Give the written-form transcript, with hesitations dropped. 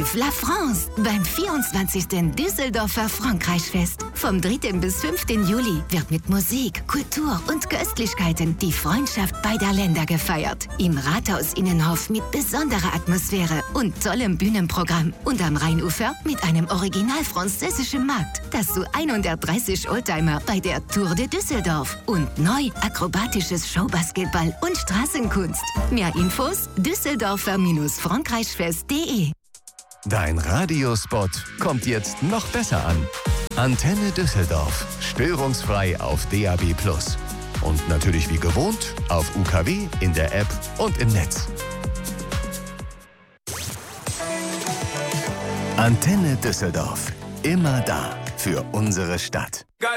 Vive la France beim 24. Düsseldorfer Frankreichfest. Vom 3. bis 5. Juli wird mit Musik, Kultur und Köstlichkeiten die Freundschaft beider Länder gefeiert. Im Rathaus-Innenhof mit besonderer Atmosphäre und tollem Bühnenprogramm. Und am Rheinufer mit einem original französischen Markt. Dazu 130 Oldtimer bei der Tour de Düsseldorf. Und neu akrobatisches Showbasketball und Straßenkunst. Mehr Infos düsseldorfer-frankreichfest.de. Dein Radiospot kommt jetzt noch besser an. Antenne Düsseldorf. Störungsfrei auf DAB+. Und natürlich wie gewohnt auf UKW, in der App und im Netz. Antenne Düsseldorf. Immer da für unsere Stadt.